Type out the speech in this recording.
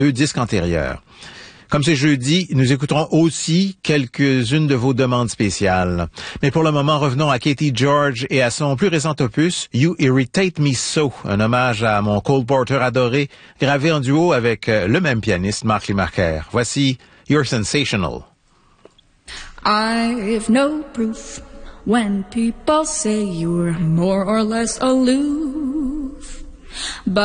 deux disques antérieurs. Comme c'est jeudi, nous écouterons aussi quelques-unes de vos demandes spéciales. Mais pour le moment, revenons à Katie George et à son plus récent opus, You Irritate Me So, un hommage à mon Cole Porter adoré, gravé en duo avec le même pianiste, Mark Limacher. Voici You're Sensational. I've no proof when people say you're more or less aloof, but